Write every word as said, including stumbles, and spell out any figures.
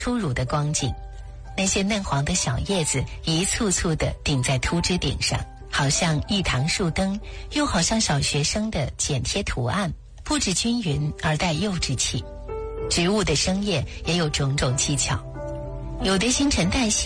初乳的光景。那些嫩黄的小叶子一簇簇地顶在秃枝顶上，好像一堂树灯，又好像小学生的剪贴图案，布置均匀而带幼稚气。植物的生叶也有种种技巧，有的新陈代谢